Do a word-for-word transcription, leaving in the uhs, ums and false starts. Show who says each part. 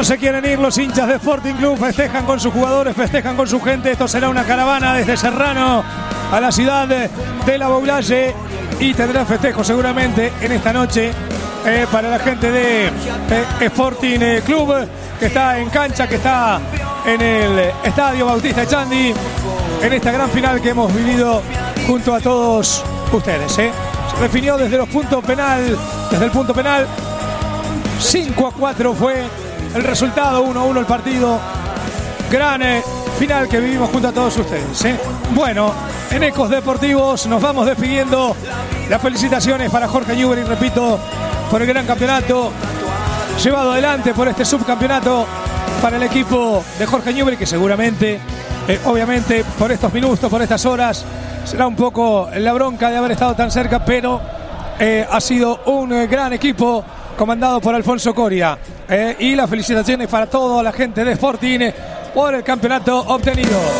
Speaker 1: No se quieren ir los hinchas de Sporting Club, festejan con sus jugadores, festejan con su gente. Esto será una caravana desde Serrano a la ciudad de, de La Boulaye y tendrán festejo seguramente en esta noche eh, para la gente de eh, Sporting eh, Club, que está en cancha, que está en el Estadio Bautista Echandi, en esta gran final que hemos vivido junto a todos ustedes. ¿eh? Se definió desde los puntos penal, desde el punto penal, cinco a cuatro fue el resultado, uno a uno el partido. Gran eh, final que vivimos junto a todos ustedes. ¿eh? Bueno, en Ecos Deportivos nos vamos despidiendo. Las felicitaciones para Jorge Newbery, repito, por el gran campeonato llevado adelante, por este subcampeonato para el equipo de Jorge Newbery, que seguramente, eh, obviamente, por estos minutos, por estas horas, será un poco la bronca de haber estado tan cerca, pero eh, ha sido un eh, gran equipo comandado por Alfonso Coria. Eh, y las felicitaciones para toda la gente de Sporting por el campeonato obtenido.